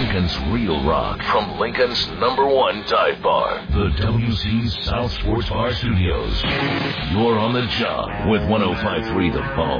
Lincoln's real rock from Lincoln's #1 dive bar, the WC South Sports Bar Studios. You're on the job with 105.3 The Bone.